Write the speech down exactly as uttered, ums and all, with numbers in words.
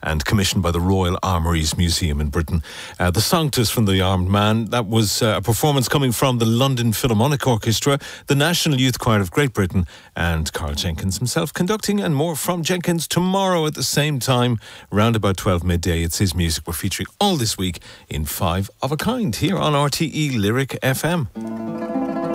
and commissioned by the Royal Armouries Museum in Britain. Uh, the Sanctus from the Armed Man, that was uh, a performance coming from the London Philharmonic Orchestra, the National Youth Choir of Great Britain, and Carl Jenkins himself conducting, and more from Jenkins tomorrow at the same time, round about twelve midday. It's his music we're featuring all this week in Five of a Kind here on R T E Lyric F M.